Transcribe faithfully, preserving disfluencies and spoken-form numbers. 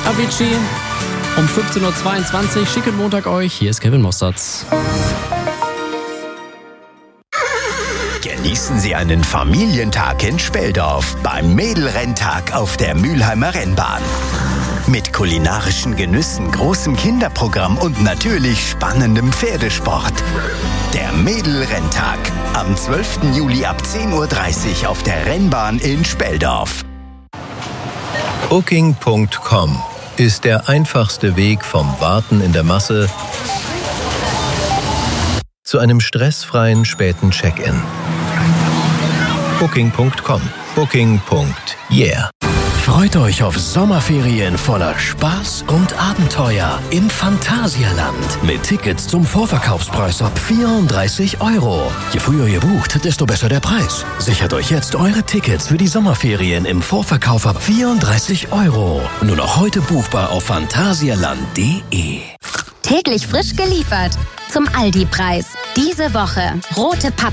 Avicii um fünfzehn Uhr zweiundzwanzig. Schicken Montag euch. Hier ist Kevin Mosterz. Genießen Sie einen Familientag in Speldorf beim Mädelrenntag auf der Mülheimer Rennbahn. Mit kulinarischen Genüssen, großem Kinderprogramm und natürlich spannendem Pferdesport. Der Mädelrenntag am zwölften Juli ab zehn Uhr dreißig auf der Rennbahn in Speldorf. Booking Punkt com ist der einfachste Weg vom Warten in der Masse zu einem stressfreien späten Check-in. Booking Punkt com. Booking. Yeah. Freut euch auf Sommerferien voller Spaß und Abenteuer im Phantasialand mit Tickets zum Vorverkaufspreis ab vierunddreißig Euro. Je früher ihr bucht, desto besser der Preis. Sichert euch jetzt eure Tickets für die Sommerferien im Vorverkauf ab vierunddreißig Euro. Nur noch heute buchbar auf phantasialand punkt de. Täglich frisch geliefert zum Aldi-Preis. Diese Woche rote Paprika.